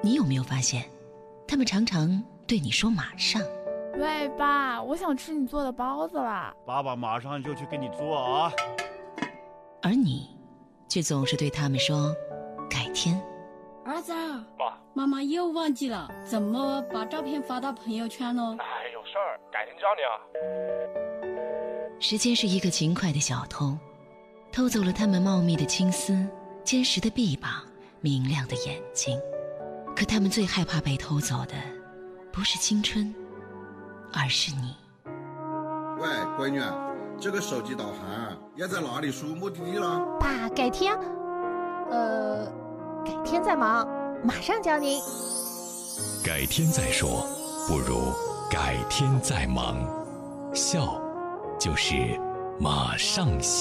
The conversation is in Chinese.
你有没有发现，他们常常对你说马上。 喂，爸，我想吃你做的包子啦。 爸爸马上就去给你做啊。 而你却总是对他们说改天。 儿子， 爸， 妈妈又忘记了怎么把照片发到朋友圈呢？ 哎，有事儿，改天教你啊。 时间是一个勤快的小偷，偷走了他们茂密的青丝、坚实的臂膀、明亮的眼睛。可他们最害怕被偷走的，不是青春，而是你。 喂，闺女，这个手机导航要在哪里输目的地了？ 爸，改天再忙，马上教您。 改天再说，不如改天再忙。笑，就是马上笑。